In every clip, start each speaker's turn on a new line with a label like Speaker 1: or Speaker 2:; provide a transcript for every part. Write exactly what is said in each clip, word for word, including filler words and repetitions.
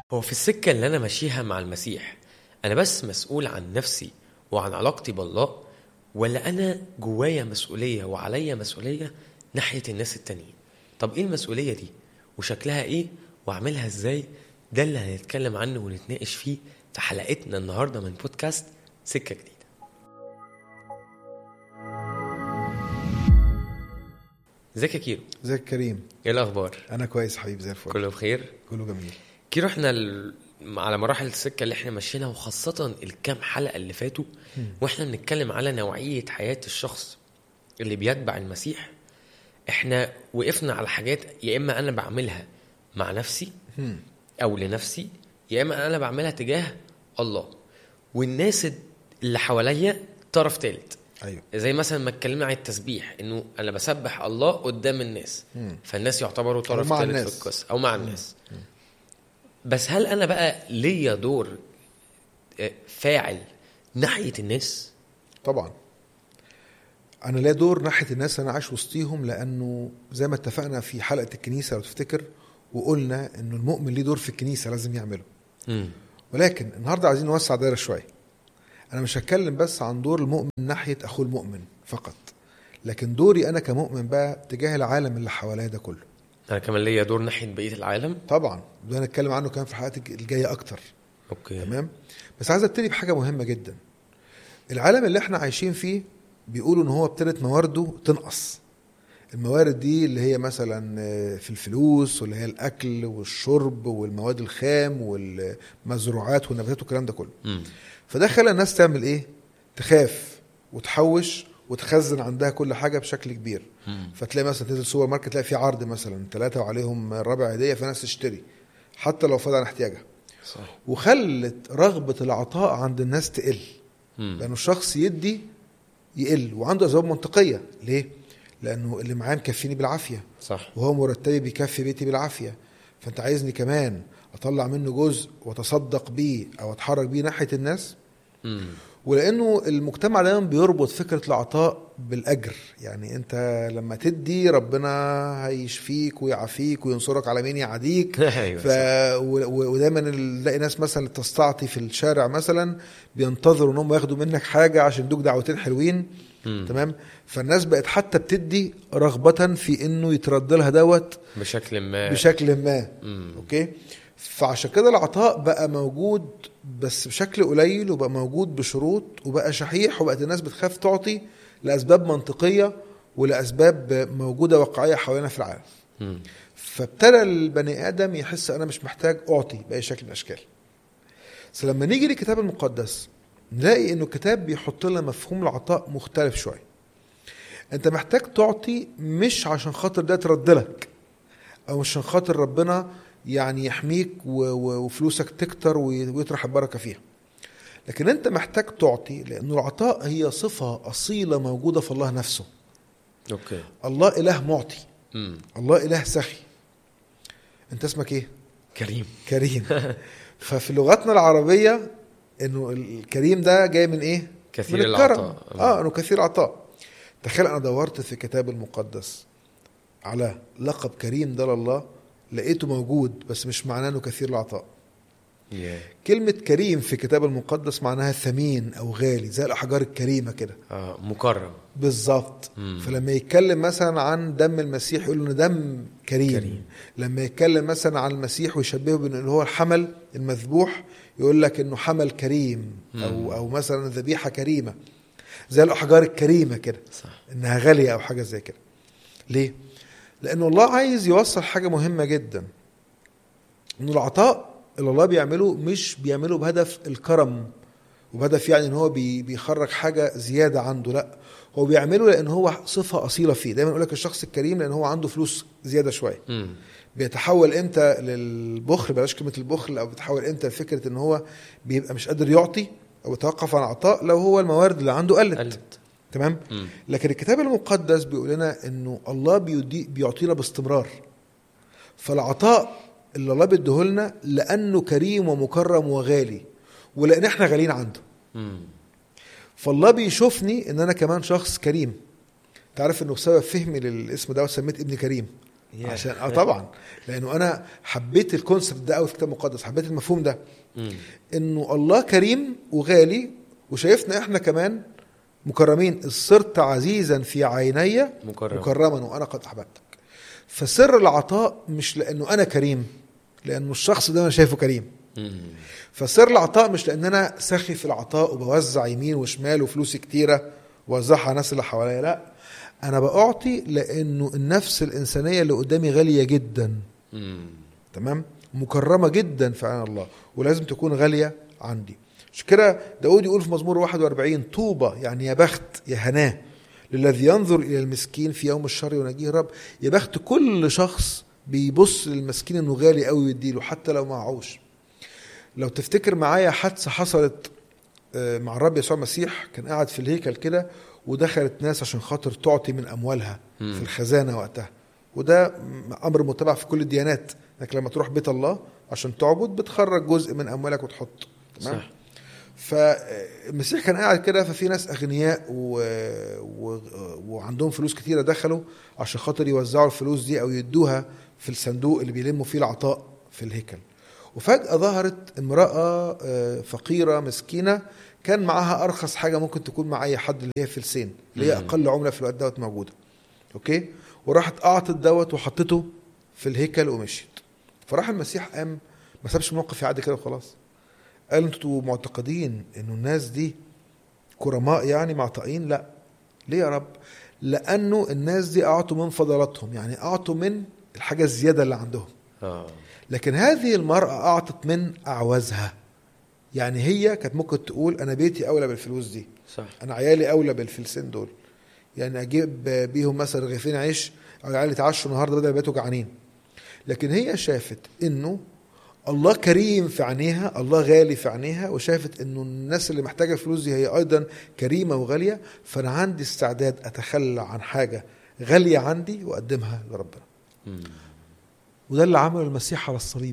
Speaker 1: هو في السكة اللي أنا ماشيها مع المسيح أنا بس مسؤول عن نفسي وعن علاقتي بالله، ولا أنا جوايا مسؤولية وعليا مسؤولية ناحية الناس التانيين؟ طب إيه المسؤولية دي وشكلها إيه وأعملها إزاي؟ ده اللي هنتكلم عنه ونتناقش فيه في حلقتنا النهاردة من بودكاست سكة جديدة. ازيك يا كيرو؟
Speaker 2: ازيك كريم؟
Speaker 1: ايه الاخبار؟
Speaker 2: انا كويس حبيبي، زي الفل.
Speaker 1: كله بخير،
Speaker 2: كله جميل.
Speaker 1: كيرو احنا ال... على مراحل السكة اللي احنا ماشيينها، وخاصة الكام حلقة اللي فاتوا م. واحنا بنتكلم على نوعية حياة الشخص اللي بيتبع المسيح. احنا وقفنا على حاجات يا اما انا بعملها مع نفسي م. او لنفسي، يا اما انا بعملها تجاه الله والناس اللي حواليا طرف ثالث.
Speaker 2: ايوه،
Speaker 1: زي مثلا ما اتكلمنا عن التسبيح، انه انا بسبح الله قدام الناس م. فالناس يعتبروا طرف ثالث في القصه او مع م. الناس م. بس هل انا بقى ليا دور فاعل ناحيه الناس؟
Speaker 2: طبعا انا ليا دور ناحيه الناس، انا عايش وسطيهم، لانه زي ما اتفقنا في حلقه الكنيسه لو تفتكر، وقلنا انه المؤمن ليه دور في الكنيسه لازم يعمله م. ولكن النهارده عايزين نوسع دايره شويه. أنا مش هتكلم بس عن دور المؤمن ناحية أخوه المؤمن فقط، لكن دوري أنا كمؤمن بقى تجاه العالم اللي حواليا ده كله.
Speaker 1: أنا كمان ليا دور ناحية بقية العالم
Speaker 2: طبعا، ده نتكلم عنه كمان في الحلقات الجاية أكتر.
Speaker 1: أوكي.
Speaker 2: تمام. بس عايز أبتدي بحاجة مهمة جدا. العالم اللي احنا عايشين فيه بيقولوا إن هو ابتدت موارده تنقص. الموارد دي اللي هي مثلا في الفلوس، واللي هي الأكل والشرب والمواد الخام والمزروعات والنباتات والكلام ده كله. م. فده خلى الناس تعمل ايه؟ تخاف وتحوش وتخزن عندها كل حاجة بشكل كبير. مم. فتلاقي مثلا تنزل سوبر ماركت تلاقي في عرض مثلا ثلاثة وعليهم ربع هدية، فالناس تشتري حتى لو فاضل عن احتياجها. صح. وخلت رغبة العطاء عند الناس تقل، لأنه الشخص يدي يقل وعنده أسباب منطقية. ليه؟ لأنه اللي معاه مكفيني بالعافية.
Speaker 1: صح.
Speaker 2: وهو مرتبي بيكفي بيتي بالعافية، فأنت عايزني كمان أطلع منه جزء وتصدق بيه أو أتحرك بيه ناحية الناس. مم. ولأنه المجتمع دائما بيربط فكرة العطاء بالأجر، يعني أنت لما تدي ربنا هيشفيك ويعافيك وينصرك على مين يعاديك. ف... ودائما نلاقي ناس مثلا تستعطي في الشارع مثلا بينتظروا أنهم ياخدوا منك حاجة عشان دوك دعوتين حلوين. مم. تمام. فالناس بقت حتى بتدي رغبة في انه يترد لها دوت
Speaker 1: بشكل ما
Speaker 2: بشكل ما. مم. اوكي. فعشان كده العطاء بقى موجود بس بشكل قليل، وبقى موجود بشروط، وبقى شحيح، وبقت الناس بتخاف تعطي لأسباب منطقية ولأسباب موجودة واقعية حوالينا في العالم. مم. فابتدى البني آدم يحس أنا مش محتاج أعطي بأي شكل من الأشكال. فلما نيجي للكتاب المقدس نلاقي إنه الكتاب بيحط لنا مفهوم العطاء مختلف شوية. أنت محتاج تعطي مش عشان خاطر ده ترد لك، أو مش عشان خاطر ربنا يعني يحميك وفلوسك تكتر ويطرح البركة فيها، لكن أنت محتاج تعطي لأنه العطاء هي صفة أصيلة موجودة في الله نفسه.
Speaker 1: أوكي. الله
Speaker 2: إله معطي. مم. الله إله سخي. أنت اسمك إيه؟
Speaker 1: كريم.
Speaker 2: كريم. ففي لغتنا العربية إنه الكريم ده جاي من إيه؟
Speaker 1: كثير
Speaker 2: من الكرم.
Speaker 1: العطاء.
Speaker 2: آه إنه كثير العطاء. تخيل أنا دورت في الكتاب المقدس على لقب كريم ده لله، لقيته موجود بس مش معناه انه كثير العطاء. yeah. كلمة كريم في الكتاب المقدس معناها ثمين او غالي، زي الاحجار الكريمة كده.
Speaker 1: آه مكرم
Speaker 2: بالظبط. فلما يتكلم مثلا عن دم المسيح يقول انه دم كريم. كريم. لما يتكلم مثلا عن المسيح ويشبهه بانه هو الحمل المذبوح يقول لك انه حمل كريم. مم. او او مثلا ذبيحة كريمة، زي الاحجار الكريمة كده. صح. انها غالية او حاجة زي كده. ليه؟ لأنه الله عايز يوصل حاجة مهمة جدا، إنه العطاء اللي الله بيعمله مش بيعمله بهدف الكرم وبهدف يعني إن هو بيخرج حاجة زيادة عنده، لا، هو بيعمله لأن هو صفة أصيلة فيه. دايما يقول لك الشخص الكريم لأن هو عنده فلوس زيادة شوية. م. بيتحول إمتى للبخل، بلاش كلمة البخل، أو بيتحول إمتى لفكرة إن هو بيبقى مش قادر يعطي أو يتوقف عن العطاء لو هو الموارد اللي عنده قلت, قلت. تمام. مم. لكن الكتاب المقدس بيقول لنا انه الله بيعطينا باستمرار. فالعطاء اللي الله بيديه لنا لانه كريم ومكرم وغالي، ولان احنا غاليين عنده. مم. فالله بيشوفني ان انا كمان شخص كريم. تعرف انه بسبب فهمي للاسم ده سميت ابن كريم. عشان اه طبعا لانه انا حبيت الكونسبت ده قوي في الكتاب المقدس، حبيت المفهوم ده م. انه الله كريم وغالي وشايفنا احنا كمان مكرمين. صرت عزيزا في عيني مكرم. مكرما وانا قد احببتك. فسر العطاء مش لانه انا كريم، لانه الشخص ده انا شايفه كريم. م. فسر العطاء مش لان انا سخي في العطاء وبوزع يمين وشمال وفلوسي كتيره ووزعها على الناس اللي حواليا، لا، انا بأعطي لانه النفس الانسانيه اللي قدامي غاليه جدا. مم. تمام، مكرمه جدا في عين الله ولازم تكون غاليه عندي. مش كده داود يقول في مزمور واحد وأربعين طوبى، يعني يا بخت يا هناه للذي ينظر الى المسكين في يوم الشر يناجيه الرب. يا بخت كل شخص بيبص للمسكين انه غالي قوي ويديله حتى لو معهوش. لو تفتكر معايا حادثه حصلت مع الرب يسوع المسيح، كان قاعد في الهيكل كده ودخلت ناس عشان خاطر تعطي من أموالها م. في الخزانة وقتها. وده أمر متبع في كل الديانات، انك لما تروح بيت الله عشان تعبد بتخرج جزء من أموالك وتحط. تمام. فالمسيح كان قاعد كده، ففي ناس أغنياء و... و... وعندهم فلوس كتيرة دخلوا عشان خاطر يوزعوا الفلوس دي أو يدوها في الصندوق اللي بيلموا فيه العطاء في الهيكل. وفجأة ظهرت امرأة فقيرة مسكينة كان معاها أرخص حاجة ممكن تكون مع أي حد، اللي هي فلسين، اللي هي أقل عملة في الوقت دوت موجودة. أوكي، وراحت أعطت دوت وحطته في الهيكل ومشيت. فراح المسيح قام ما سابش موقف يعدي كده وخلاص، قال انتوا معتقدين إنه الناس دي كرماء يعني معطائين؟ لا. ليه يا رب؟ لأنه الناس دي أعطوا من فضلاتهم، يعني أعطوا من الحاجة الزيادة اللي عندهم. آه. لكن هذه المرأة أعطت من أعوزها، يعني هي كانت ممكن تقول أنا بيتي أولى بالفلوس دي، صح. أنا عيالي أولى بالفلسين دول، يعني أجيب بيهم مثلا رغيفين عيش أو عيالي تعشوا النهاردة بدل بيتوا جعانين. لكن هي شافت إنه الله كريم في عينيها، الله غالي في عينيها، وشافت إنه الناس اللي محتاجة الفلوس دي هي أيضا كريمة وغالية، فأنا عندي استعداد أتخلى عن حاجة غالية عندي وأقدمها لربنا. م. وده اللي عمله المسيح على الصليب،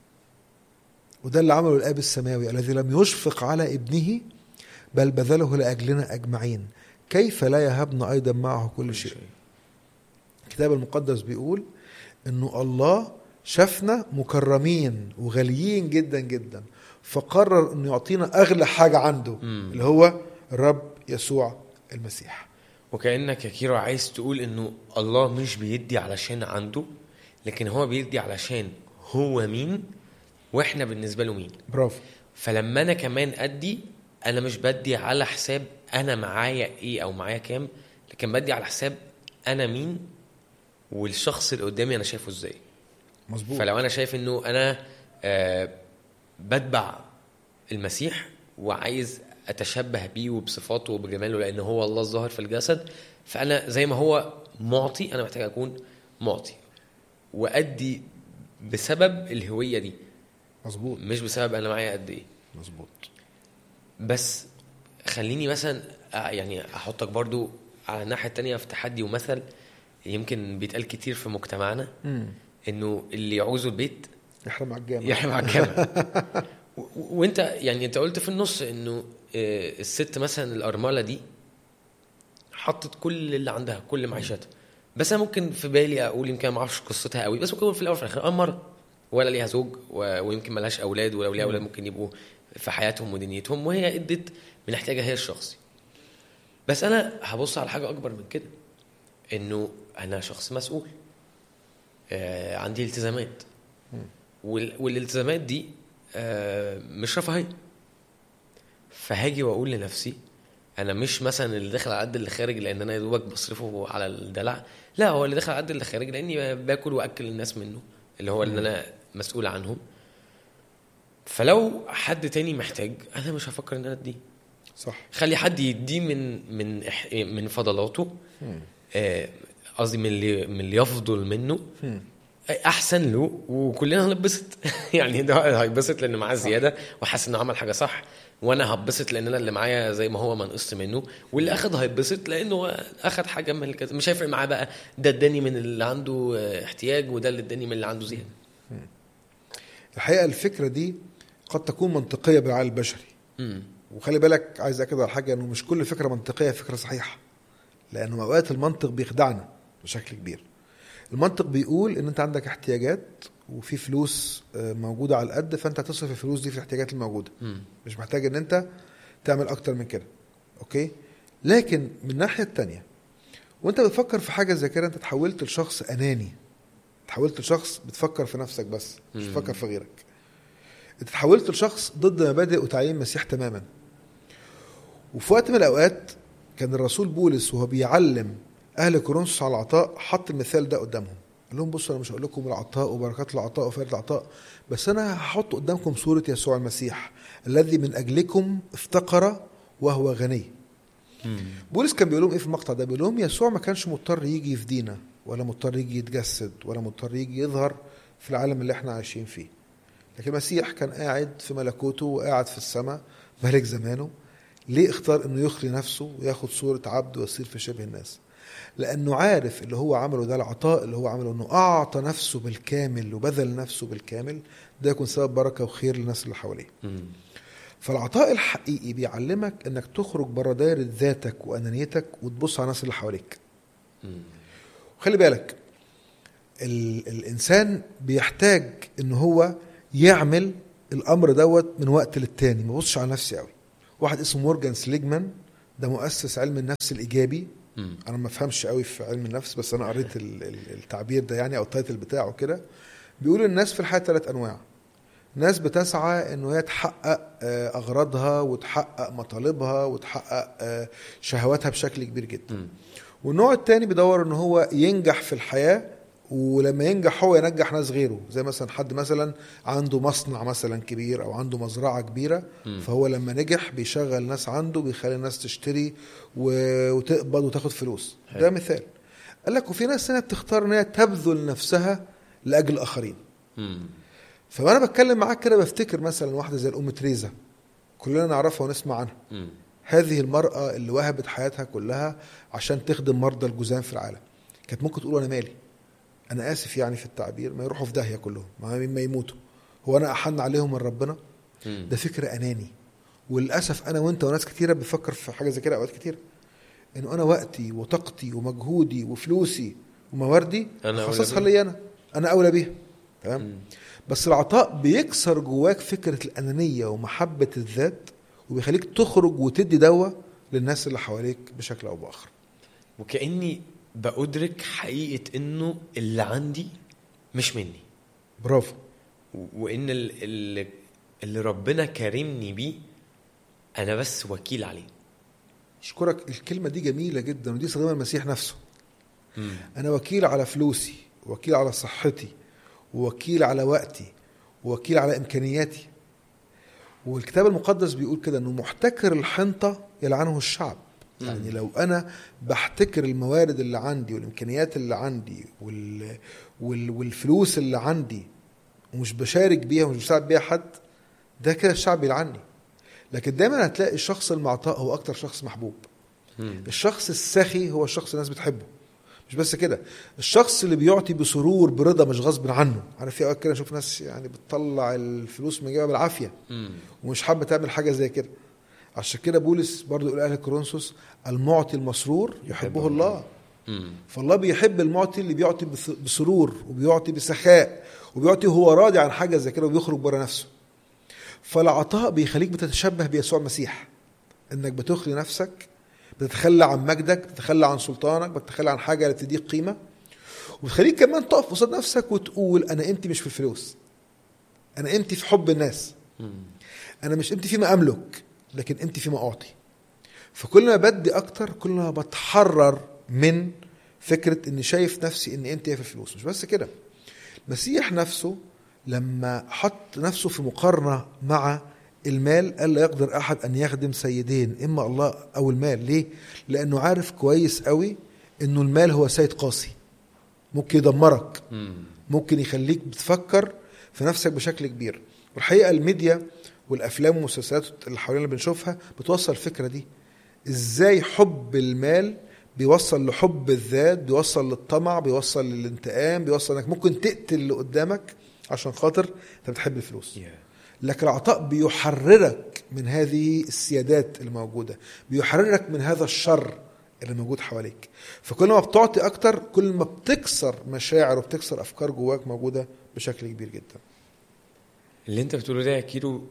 Speaker 2: وده اللي عمله الآب السماوي الذي لم يشفق على ابنه بل بذله لأجلنا أجمعين، كيف لا يهبنا أيضا معه كل شيء. الكتاب المقدس بيقول إنه الله شافنا مكرمين وغاليين جدا جدا، فقرر إنه يعطينا أغلى حاجة عنده م. اللي هو الرب يسوع المسيح.
Speaker 1: وكأنك يا كيرو عايز تقول إنه الله مش بيدي علشان عنده، لكن هو بيدي علشان هو مين واحنا بالنسبه له مين.
Speaker 2: برافو.
Speaker 1: فلما انا كمان ادي، انا مش بدي على حساب انا معايا ايه او معايا كام، لكن بدي على حساب انا مين والشخص اللي قدامي انا شايفه ازاي.
Speaker 2: مظبوط.
Speaker 1: فلو انا شايف انه انا آه بتبع المسيح وعايز اتشبه بيه وبصفاته وبجماله لانه هو الله الظاهر في الجسد، فانا زي ما هو معطي انا محتاج اكون معطي وادي بسبب الهويه دي.
Speaker 2: مظبوط.
Speaker 1: مش بسبب انا معايا قد ايه.
Speaker 2: مظبوط.
Speaker 1: بس خليني مثلا يعني احطك برضو على الناحيه التانية في تحدي ومثل يمكن بيتقال كتير في مجتمعنا، م. انه اللي يعوزه البيت
Speaker 2: يحرم على الجامع
Speaker 1: يحرم على الجامع. وانت يعني انت قلت في النص انه الست مثلا الارمله دي حطت كل اللي عندها كل معيشتها، بس انا ممكن في بالي اقول يمكن ما اعرفش قصتها قوي، بس ممكن في الاول في الاخر امر ولا ليها زوج ويمكن ملهاش اولاد، ولو ليها اولاد ممكن يبقوا في حياتهم ودنيتهم، وهي ادت من احتياجها هي الشخصي. بس انا هبص على حاجه اكبر من كده، انه انا شخص مسؤول، آه عندي التزامات، والالتزامات دي آه مش رفاهيه. فهاجي واقول لنفسي انا مش مثلا اللي داخل على قد اللي خارج لان انا يا دوبك بصرفه على الدلع، لا، هو اللي داخل على قد اللي خارج لاني باكل واكل الناس منه اللي هو اللي انا مسؤول عنهم. فلو حد تاني محتاج انا مش هفكر ان انا اديه،
Speaker 2: صح.
Speaker 1: خلي حد يديه من من من فضلاته، قصدي من اللي من اللي يفضل منه م. احسن له، وكلنا هنبسط. يعني ده هيبسط لان معاه زياده وحاسس انه عمل حاجه صح، وانا هبسط لان انا اللي معايا زي ما هو ما نقصت منه، واللي اخد هيبسط لانه اخد حاجه من الكذا. مش هيفرق معاه بقى ده اداني من اللي عنده احتياج وده اللي اداني من اللي عنده زياده.
Speaker 2: الحقيقه الفكره دي قد تكون منطقيه بالعقل البشري، م. وخلي بالك عايز اكد على حاجه، انه مش كل فكره منطقيه فكره صحيحه، لانه اوقات المنطق بيخدعنا بشكل كبير. المنطق بيقول ان انت عندك احتياجات وفي فلوس موجودة على القد، فانت هتصرف الفلوس دي في الاحتياجات الموجودة. م. مش محتاج ان انت تعمل اكتر من كده. اوكي. لكن من الناحية التانية وانت بتفكر في حاجة زي كده، انت تحولت لشخص اناني، تحولت لشخص بتفكر في نفسك بس، مش بتفكر في غيرك. انت تحولت لشخص ضد مبادئ وتعليم المسيح تماما. وفي وقت من الاوقات كان الرسول بولس وهو بيعلم اهل كورنثوس على العطاء حط المثال ده قدامهم، قال لهم بصوا انا مش هقول لكم العطاء وبركات العطاء وفائدة العطاء، بس انا هحط قدامكم صورة يسوع المسيح الذي من اجلكم افتقر وهو غني. بولس كان بيقول لهم ايه في المقطع ده؟ بيقول لهم يسوع ما كانش مضطر يجي يفدينا، ولا مضطر يجي يتجسد، ولا مضطر يجي يظهر في العالم اللي احنا عايشين فيه. لكن المسيح كان قاعد في ملكوته وقاعد في السماء ملك زمانه. ليه اختار انه يخلي نفسه وياخد صورة عبد ويصير في شبه الناس؟ لانه عارف اللي هو عمله ده، العطاء اللي هو عمله، انه اعطى نفسه بالكامل وبذل نفسه بالكامل، ده يكون سبب بركة وخير للناس اللي حواليه. فالعطاء الحقيقي بيعلمك انك تخرج بره دايرة ذاتك وانانيتك وتبص على الناس اللي حواليك. وخلي بالك ال- الانسان بيحتاج ان هو يعمل الامر دوت من وقت للتاني، ما بصش على نفسي قوي. واحد اسمه مورجان سليجمان، ده مؤسس علم النفس الايجابي. م. انا ما فهمش قوي في علم النفس، بس انا قريت التعبير ده يعني او التايتل بتاعه كده. بيقول الناس في الحياه ثلاث انواع. ناس بتسعى انه هي تحقق اغراضها وتحقق مطالبها وتحقق شهواتها بشكل كبير جدا. م. والنوع الثاني بيدور ان هو ينجح في الحياه، ولما ينجح هو ينجح ناس غيره. زي مثلا حد مثلا عنده مصنع مثلا كبير او عنده مزرعة كبيرة، م. فهو لما نجح بيشغل ناس عنده، بيخلي الناس تشتري وتقبض وتاخد فلوس. حي. ده مثال. قال لك وفي ناس هنا بتختار ان هي تبذل نفسها لاجل الاخرين. م. فانا بتكلم معاك كده بفتكر مثلا واحدة زي الام تريزا، كلنا نعرفها ونسمع عنها. م. هذه المرأة اللي وهبت حياتها كلها عشان تخدم مرضى الجذام في العالم. كانت ممكن تقول انا مالي، أنا آسف يعني في التعبير، ما يروحوا في داهية كلهم، ما يموتوا، هو أنا أحن عليهم من ربنا؟ ده فكر أناني. وللأسف أنا وأنت وناس كتيرة بفكر في حاجة زي كده أوقات كتير، إنه أنا وقتي وطاقتي ومجهودي وفلوسي ومواردي خصصها لي أنا، أنا أولى بيها. تمام. بس العطاء بيكسر جواك فكرة الأنانية ومحبة الذات، وبيخليك تخرج وتدي دواء للناس اللي حواليك بشكل أو بآخر.
Speaker 1: وكأني بأدرك حقيقة إنه اللي عندي مش مني.
Speaker 2: برافو.
Speaker 1: وإن اللي, اللي ربنا كرمني بيه أنا بس وكيل عليه.
Speaker 2: أشكرك، الكلمة دي جميلة جدا، ودي استخدمها المسيح نفسه. م. أنا وكيل على فلوسي، وكيل على صحتي، وكيل على وقتي، وكيل على إمكانياتي. والكتاب المقدس بيقول كده إنه محتكر الحنطة يلعنه الشعب. يعني لو أنا بحتكر الموارد اللي عندي والإمكانيات اللي عندي وال... وال... والفلوس اللي عندي ومش بشارك بيها ومش بساعد بيها حد، ده كده الشعب يلعني. لكن دايما هتلاقي الشخص المعطاء هو أكتر شخص محبوب. مم. الشخص السخي هو الشخص الناس بتحبه. مش بس كده، الشخص اللي بيعطي بسرور برضا مش غصب عنه. أنا في أوقات كده أشوف ناس يعني بتطلع الفلوس من جيبها بالعافية. مم. ومش حابة تعمل حاجة زي كده. عشان كده بولس برضو يقول أهل كورنثوس المعطي المسرور يحبه الله. مم. فالله بيحب المعطي اللي بيعطي بسرور وبيعطي بسخاء وبيعطي هو راضي عن حاجة زي كده وبيخرج برا نفسه. فالعطاء بيخليك بتتشبه بيسوع المسيح، انك بتخلي نفسك، بتتخلى عن مجدك، بتتخلى عن سلطانك، بتتخلى عن حاجة اللي تديك قيمة، وبتخليك كمان تقف قصاد نفسك وتقول أنا قيمتي مش في الفلوس، أنا قيمتي في حب الناس، أنا مش قيمتي فيما أملك لكن قيمتي فيما أعطي. فكل ما بدي أكتر كل ما بتحرر من فكرة إني شايف نفسي إن قيمتي في الفلوس. مش بس كده، المسيح نفسه لما حط نفسه في مقارنة مع المال قال لا يقدر أحد أن يخدم سيدين، إما الله أو المال. ليه؟ لأنه عارف كويس قوي إنه المال هو سيد قاسي، ممكن يدمرك، ممكن يخليك بتفكر في نفسك بشكل كبير. والحقيقة الميديا والأفلام والمسلسلات اللي حوالينا بنشوفها بتوصل الفكرة دي، إزاي حب المال بيوصل لحب الذات، بيوصل للطمع، بيوصل للانتقام، بيوصل انك ممكن تقتل اللي قدامك عشان خاطر انت بتحب الفلوس. yeah. لكن العطاء بيحررك من هذه السيادات الموجودة، بيحررك من هذا الشر اللي موجود حواليك. فكل ما بتعطي اكتر كل ما بتكسر مشاعر وبتكسر افكار جواك موجوده بشكل كبير جدا.
Speaker 1: اللي انت بتقوله ده يا كيرو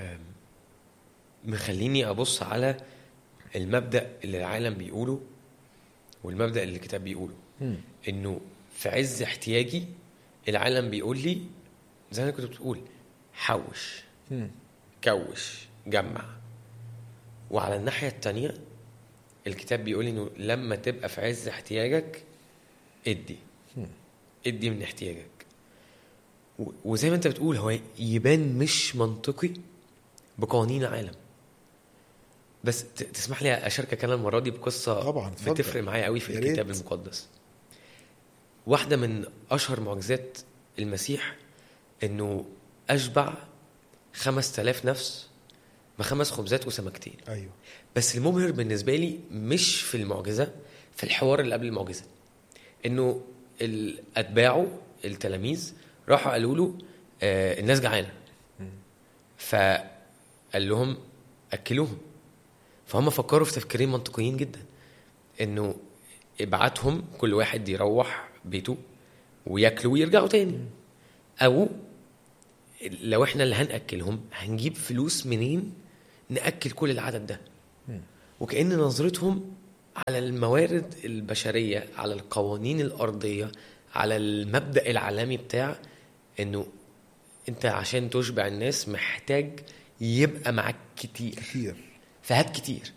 Speaker 1: مخليني ابص على المبدأ اللي العالم بيقوله والمبدأ اللي الكتاب بيقوله. م. انه في عز احتياجي العالم بيقول لي زي ما كنت بتقول حوش، م. كوش، جمع. وعلى الناحية التانية الكتاب بيقول انه لما تبقى في عز احتياجك ادي م. ادي من احتياجك. وزي ما انت بتقول هو يبان مش منطقي بقوانين العالم، بس تسمح لي اشاركك انا المره دي بقصه
Speaker 2: طبعا
Speaker 1: بتفرق معايا قوي في الكتاب المقدس. واحده من اشهر معجزات المسيح انه اشبع خمس تلاف نفس بخمس خبزات وسمكتين.
Speaker 2: ايوه.
Speaker 1: بس المبهر بالنسبه لي مش في المعجزه، في الحوار اللي قبل المعجزه، انه الاتباعه التلاميذ راحوا قالوا له آه الناس جعانه، فقال لهم اكلوهم. فهم فكروا في تفكيرين منطقيين جدا، انه ابعتهم كل واحد يروح بيته وياكلوا ويرجعوا تاني، او لو احنا اللي هنأكلهم هنجيب فلوس منين نأكل كل العدد ده. وكأن نظرتهم على الموارد البشرية، على القوانين الأرضية، على المبدأ العالمي بتاع انه انت عشان تشبع الناس محتاج يبقى معك كتير
Speaker 2: كتير
Speaker 1: فهات كتير.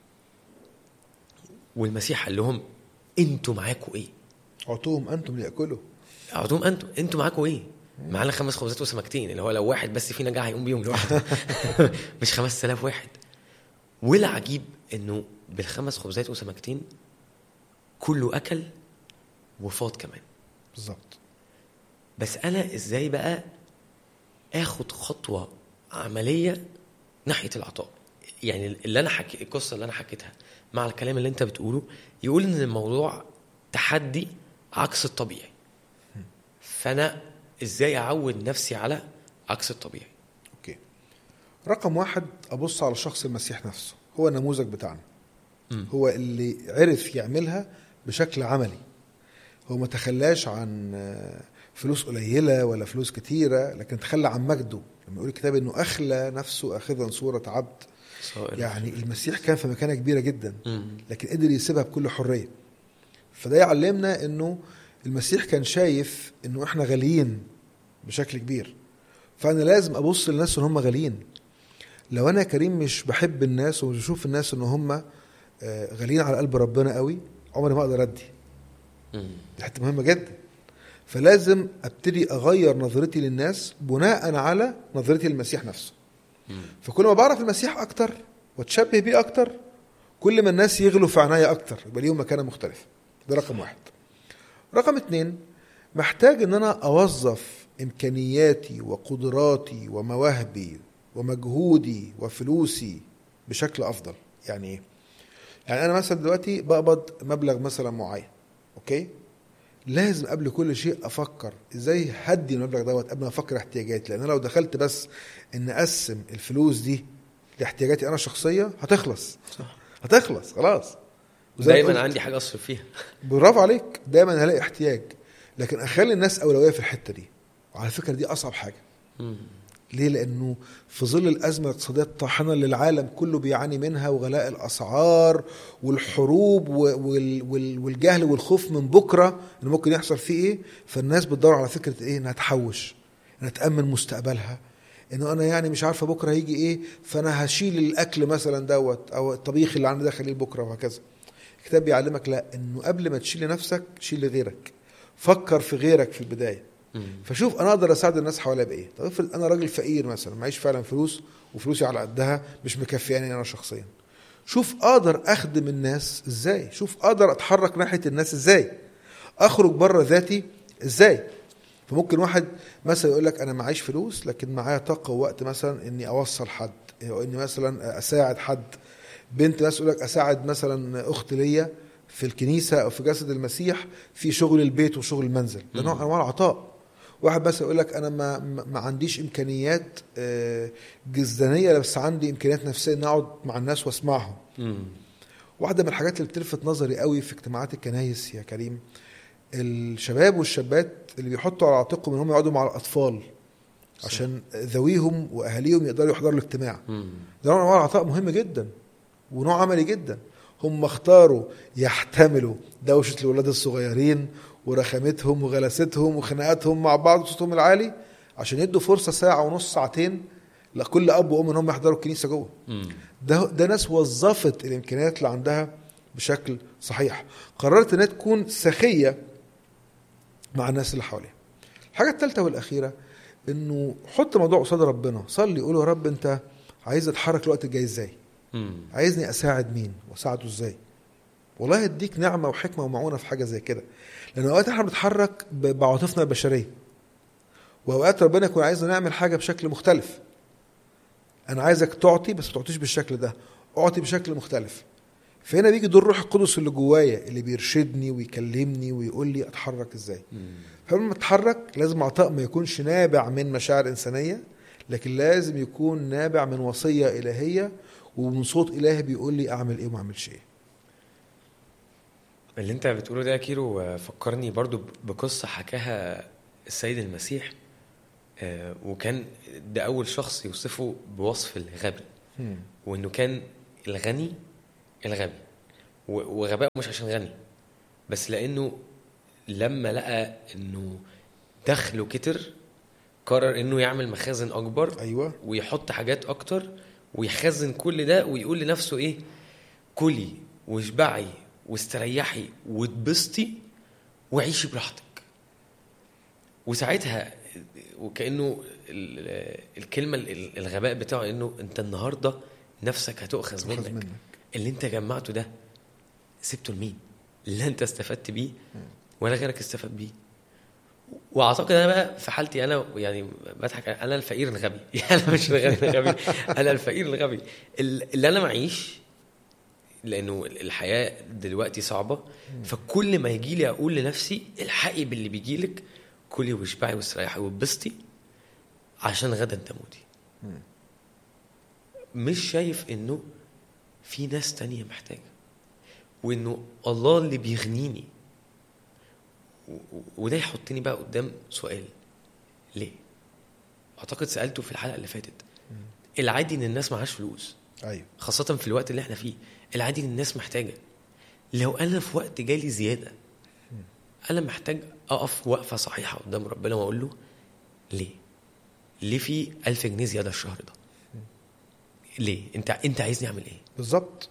Speaker 1: والمسيح قال لهم انتوا معاكوا ايه؟
Speaker 2: اعطوهم انتم ليأكلوا.
Speaker 1: اعطوهم انتوا انتوا معاكوا ايه؟ معانا خمس خبزات وسمكتين، اللي هو لو واحد بس فينا جاع هيقوم بيهم لوحده مش خمس آلاف واحد. والعجيب انه بالخمس خبزات وسمكتين كله اكل وفاض كمان.
Speaker 2: بالظبط.
Speaker 1: بس انا ازاي بقى اخد خطوه عمليه ناحيه العطاء؟ يعني اللي انا حكي القصه اللي انا حكيتها مع الكلام اللي انت بتقوله يقول ان الموضوع تحدي عكس الطبيعي. فانا ازاي اعود نفسي على عكس الطبيعي؟
Speaker 2: اوكي. رقم واحد، ابص على شخص المسيح نفسه، هو النموذج بتاعنا. م. هو اللي عرف يعملها بشكل عملي. هو ما تخلاش عن فلوس قليلة ولا فلوس كتيرة، لكن تخلى عن مجده. لما يقول الكتاب انه اخلى نفسه اخذا صورة عبد، يعني المسيح كان في مكانة كبيرة جدا لكن قدر يسيبها بكل حرية. فده يعلمنا انه المسيح كان شايف انه احنا غاليين بشكل كبير، فانا لازم ابص للناس ان هم غاليين. لو انا كريم مش بحب الناس ومش بشوف الناس ان هم غاليين على قلب ربنا قوي، عمري ما اقدر ادي. دي حته مهمه جدا. فلازم ابتدي اغير نظرتي للناس بناء على نظرتي للمسيح نفسه. فكل ما بعرف المسيح اكتر واتشبه بيه اكتر، كل ما الناس يغلوا في عناية اكتر، يبقى ليهم مكانه مختلفه. ده رقم واحد. رقم اتنين، محتاج ان انا اوظف امكانياتي وقدراتي ومواهبي ومجهودي وفلوسي بشكل افضل. يعني ايه؟ يعني انا مثلا دلوقتي بقبض مبلغ مثلا معين، اوكي؟ لازم قبل كل شيء افكر ازاي هدي المبلغ دوت قبل ما افكر احتياجاتي. لان لو دخلت بس ان اقسم الفلوس دي لاحتياجاتي انا شخصيه هتخلص. صح. هتخلص خلاص.
Speaker 1: دايما عندي حاجه اصرف فيها.
Speaker 2: برافو عليك. دايما هلاقي احتياج، لكن اخلي الناس اولويه في الحته دي. وعلى فكره دي اصعب حاجه. م. ليه؟ لانه في ظل الازمه الاقتصاديه الطاحنه اللي العالم كله بيعاني منها، وغلاء الاسعار والحروب والجهل والخوف من بكره اللي ممكن يحصل فيه ايه، فالناس بتدور على فكره ايه؟ انها تحوش، انها تامن مستقبلها. انه انا يعني مش عارفه بكره هيجي ايه، فانا هشيل الاكل مثلا دوت او الطبيخ اللي عندي ده خليه بكره وهكذا. الكتاب بيعلمك لا، انه قبل ما تشيل نفسك شيل غيرك. فكر في غيرك في البدايه. فشوف انا اقدر اساعد الناس حواليا بايه. طب افرض انا راجل فقير مثلا، معيش فعلا فلوس وفلوسي على قدها مش مكفياني انا شخصيا، شوف اقدر اخدم الناس ازاي، شوف اقدر اتحرك ناحيه الناس ازاي، اخرج بره ذاتي ازاي. فممكن واحد مثلا يقول لك انا معيش فلوس لكن معايا طاقه ووقت مثلا اني اوصل حد، او اني مثلا اساعد حد. بنت مثلا يقول لك اساعد مثلا اخت ليا في الكنيسه او في جسد المسيح في شغل البيت وشغل المنزل. ده نوع انواع العطاء. واحد بس يقول لك انا ما ما عنديش امكانيات جسدانيه بس عندي امكانيات نفسيه ان اقعد مع الناس واسمعهم. واحدة من الحاجات اللي بتلفت نظري قوي في اجتماعات الكنايس يا كريم، الشباب والشابات اللي بيحطوا على عاتقهم انهم يقعدوا مع الاطفال صح. عشان ذويهم واهاليهم يقدروا يحضروا الاجتماع. ده نوع عطاء مهم جدا ونوع عملي جدا. هم اختاروا يحتملوا دوشة الولاد الصغيرين ورخامتهم وغلاستهم وخناقاتهم مع بعض وصوتهم العالي عشان يدوا فرصة ساعة ونص ساعتين لكل اب وام انهم يحضروا الكنيسة جوه. ده ده ناس وظفت الامكانيات اللي عندها بشكل صحيح، قررت انها تكون سخية مع الناس اللي حواليها. الحاجة الثالثة والأخيرة انه حط موضوع قصاد ربنا، صلي قول يا رب انت عايز اتحرك الوقت الجاي ازاي؟ مم. عايزني اساعد مين واساعده ازاي؟ والله يديك نعمة وحكمة ومعونة في حاجة زي كده. لان اوقات احنا بنتحرك بعاطفنا البشرية، واوقات ربنا يكون عايزنا نعمل حاجة بشكل مختلف. انا عايزك تعطي بس ما تعطيش بالشكل ده، اعطي بشكل مختلف. فهنا بيجي دور الروح القدس اللي جوايا اللي بيرشدني ويكلمني ويقول لي اتحرك ازاي. فلما اتحرك لازم عطاء ما يكونش نابع من مشاعر انسانيه، لكن لازم يكون نابع من وصيه الهيه ومن صوت الهي بيقول لي اعمل ايه وما اعملش ايه.
Speaker 1: اللي انت بتقوله ده يا كيرو فكرني برضو بقصه حكاها السيد المسيح، وكان ده اول شخص يوصفه بوصف الغبي، وانه كان الغني الغبي، وغباء مش عشان غني بس لانه لما لقى انه دخله كتر قرر انه يعمل مخازن اكبر.
Speaker 2: أيوة.
Speaker 1: ويحط حاجات اكتر ويخزن كل ده ويقول لنفسه ايه، كلي واشبعي واستريحي واتبسطي وعيشي براحتك. وساعتها وكأنه الكلمة الغباء بتاعه انه انت النهاردة نفسك هتؤخذ منك. منك اللي انت جمعته ده سبته لمين؟ اللي انت استفدت بيه ولا غيرك استفاد بيه. واعتقد انا بقى في حالتي انا يعني بضحك، انا الفقير الغبي يعني انا مش الغني الغبي، انا الفقير الغبي اللي انا معيش، لانه الحياه دلوقتي صعبه. فكل ما يجي لي اقول لنفسي الحقي باللي بيجي لك، كلي واشبعي واستريحي واتبسطي عشان غدا تموتي. مش شايف انه في ناس تانية محتاجه، وانه الله اللي بيغنيني. وده يحطني بقى قدام سؤال، ليه؟ اعتقد سألته في الحلقة اللي فاتت. العادي ان الناس معاش فلوس،
Speaker 2: أيوة.
Speaker 1: خاصة في الوقت اللي احنا فيه العادي ان الناس محتاجة. لو انا في وقت جالي زيادة انا محتاج اقف وقفة صحيحة قدام ربنا واقول له ليه؟ ليه في ألف جنيه زيادة الشهر ده؟ ليه؟ انت انت عايزني اعمل ايه؟
Speaker 2: بالظبط.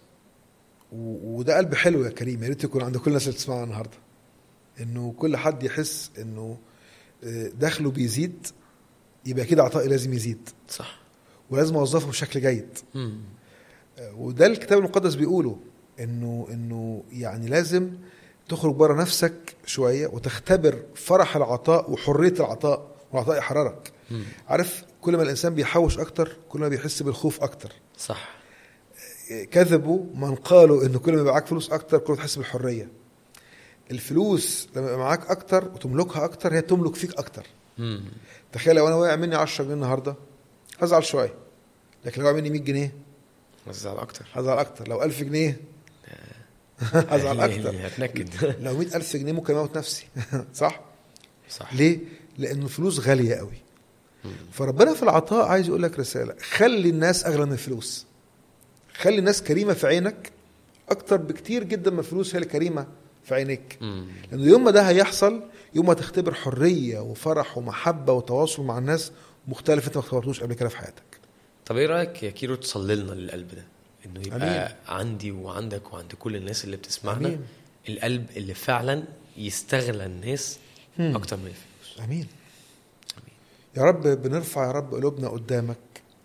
Speaker 2: وده قلب حلو يا كريم، يا ريت يكون عند كل الناس اللي بتسمعنا النهارده، انه كل حد يحس انه دخله بيزيد، يبقى كده عطائي لازم يزيد.
Speaker 1: صح.
Speaker 2: ولازم اوظفه بشكل جيد.
Speaker 1: مم.
Speaker 2: وده الكتاب المقدس بيقوله، انه انه يعني لازم تخرج بره نفسك شويه وتختبر فرح العطاء وحريه العطاء، والعطاء يحررك. مم. عارف كل ما الانسان بيحوش اكتر كل ما بيحس بالخوف اكتر.
Speaker 1: صح.
Speaker 2: كذبوا من قالوا انه كل ما يبقى معاك فلوس اكتر كل ما تحس بالحريه. الفلوس لما يبقى معاك اكتر وتملكها اكتر هي تملك فيك اكتر. مم. تخيل لو انا واقع مني عشرة جنيه النهارده هزعل شويه، لكن لو واقع مني مية جنيه
Speaker 1: هزعل اكتر.
Speaker 2: هزعل اكتر. لو ألف جنيه هزعل اكتر.
Speaker 1: هتنكد.
Speaker 2: لو مئة ألف جنيه ممكن اموت نفسي. صح.
Speaker 1: صح.
Speaker 2: ليه؟ لان الفلوس غاليه قوي. مم. فربنا في العطاء عايز يقول لك رساله، خلي الناس اغلى من الفلوس. خلي الناس كريمه في عينك اكتر بكتير جدا من الفلوس هي الكريمه في عينيك. لأنه يوم ما ده هيحصل، يوم ما تختبر حرية وفرح ومحبة وتواصل مع الناس مختلف انت ما اختبرتوش قبل كده في حياتك.
Speaker 1: طب ايه رأيك يا كيرو تصلي لنا للقلب ده، انه يبقى أمين. عندي وعندك وعند كل الناس اللي بتسمعنا أمين. القلب اللي فعلا يستغل الناس هم. اكتر من الفلوس.
Speaker 2: أمين. أمين يا رب. بنرفع يا رب قلوبنا قدامك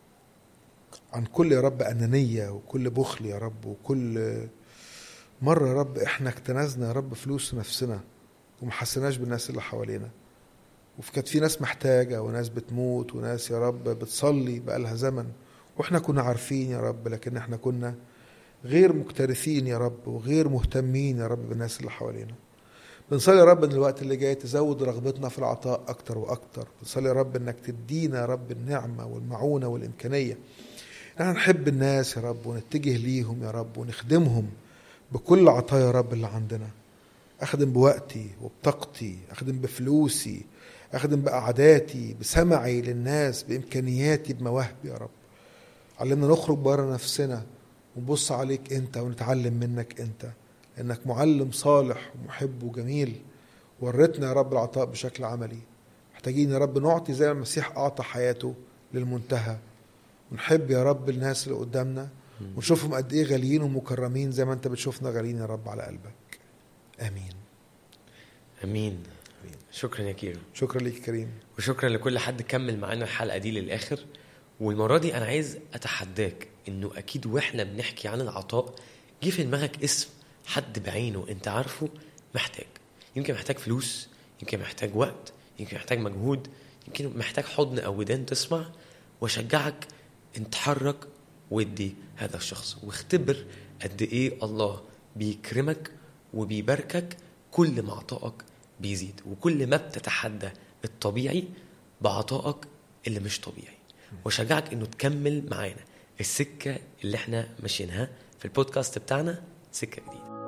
Speaker 2: عن كل يا رب أنانية وكل بخل يا رب، وكل مرة يا رب احنا اكتنزنا يا رب فلوس نفسنا وما حسناش بالناس اللي حوالينا، وكانت في ناس محتاجة وناس بتموت وناس يا رب بتصلي بقالها زمن واحنا كنا عارفين يا رب، لكن احنا كنا غير مكترثين يا رب وغير مهتمين يا رب بالناس اللي حوالينا. بنصلي يا رب ان الوقت اللي جاي تزود رغبتنا في العطاء اكتر واكتر. بنصلي يا رب انك تدينا يا رب النعمة والمعونة والامكانية احنا نحب الناس يا رب ونتجه ليهم يا رب ونخدمهم بكل عطايا يا رب اللي عندنا. أخدم بوقتي وبطاقتي، أخدم بفلوسي، أخدم بقعداتي، بسمعي للناس، بإمكانياتي، بمواهبي يا رب. علمنا نخرج بره نفسنا ونبص عليك أنت ونتعلم منك أنت، إنك معلم صالح ومحب وجميل. ورتنا يا رب العطاء بشكل عملي. محتاجين يا رب نعطي زي المسيح أعطى حياته للمنتهى، ونحب يا رب الناس اللي قدامنا ونشوفهم قد إيه غاليين ومكرمين زي ما أنت بتشوفنا غاليين يا رب على قلبك. آمين
Speaker 1: امين. شكرا يا كيرو.
Speaker 2: شكرا ليك كريم،
Speaker 1: وشكرا لكل حد كمل معانا الحلقه دي للاخر. والمره دي انا عايز اتحداك انه اكيد واحنا بنحكي عن العطاء جه في دماغك اسم حد بعينه انت عارفه محتاج. يمكن محتاج فلوس، يمكن محتاج وقت، يمكن محتاج مجهود، يمكن محتاج حضن او ودان تسمع. واشجعك ان تحرك ودي هذا الشخص، واختبر قد ايه الله بيكرمك وبيباركك كل ما عطائك بيزيد، وكل ما بتتحدى الطبيعي بعطائك اللي مش طبيعي. وشجعك انه تكمل معانا السكة اللي احنا ماشيينها في البودكاست بتاعنا، سكة جديدة.